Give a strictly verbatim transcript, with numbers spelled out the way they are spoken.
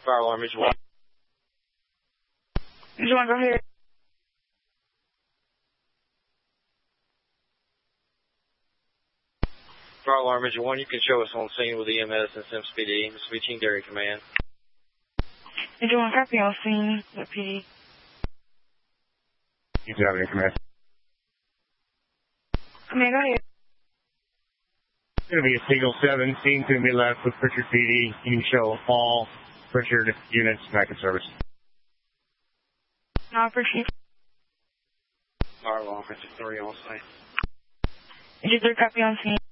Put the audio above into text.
Fire alarm, Engine one. Engine one, go ahead. Fire alarm, Engine one, you can show us on scene with E M S and Sims P D. This will be Team Dairy Command. Engine one, copy on scene with P D. You have it, Command. Command, go ahead. It's going to be a Signal seven. Scene's going to be left with Pritchard P D. You can show all Pritchard units back in service. No, appreciate. Fire alarm, Engine three on scene. Engine three, copy on scene.